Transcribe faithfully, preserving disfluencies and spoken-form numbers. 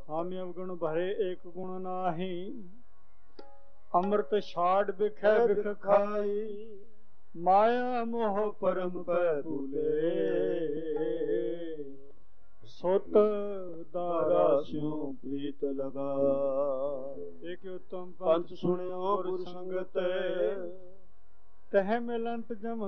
हम अवगुण भरे एक गुण नाही, अमृत छाड़ बिखै बिख खाई, माया मोह परम पै भूले, सुत दारा स्यों प्रीत लगा। एक उत्तम पंथ सुनियो गुर संगत, तह मिलंत जम